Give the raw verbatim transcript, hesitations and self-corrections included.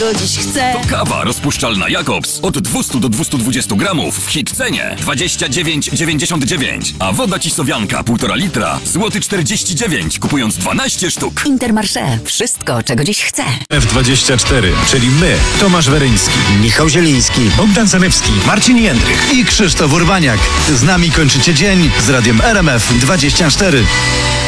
To dziś chcę. To kawa rozpuszczalna Jakobs od dwieście do dwustu dwudziestu gramów w hit cenie dwadzieścia dziewięć dziewięćdziesiąt dziewięć. A woda Cisowianka półtora litra złoty czterdzieści dziewięć, kupując dwanaście sztuk. Intermarché. Wszystko, czego dziś chcę. F dwadzieścia cztery, czyli my, Tomasz Weryński, Michał Zieliński, Bogdan Zanewski, Marcin Jędrych i Krzysztof Urbaniak. Z nami kończycie dzień z radiem R M F dwadzieścia cztery.